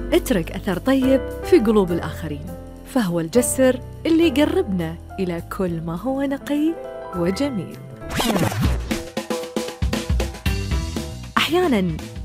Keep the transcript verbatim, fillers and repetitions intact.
اترك أثر طيب في قلوب الآخرين، فهو الجسر اللي يقربنا إلى كل ما هو نقي وجميل. أحياناً